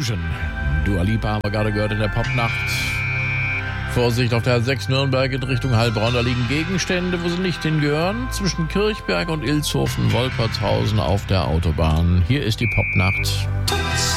Illusion. Dua Lipa haben wir gerade gehört in der Popnacht. Vorsicht auf der 6 Nürnberg in Richtung Heilbronn. Da liegen Gegenstände, wo sie nicht hingehören. Zwischen Kirchberg und Ilshofen, Wolpertshausen auf der Autobahn. Hier ist die Popnacht.